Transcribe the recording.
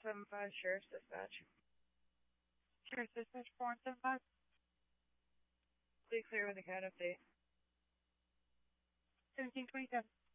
475, Sheriff's Dispatch. Sheriff's Dispatch 475. Please clear with a CAD update. 1727.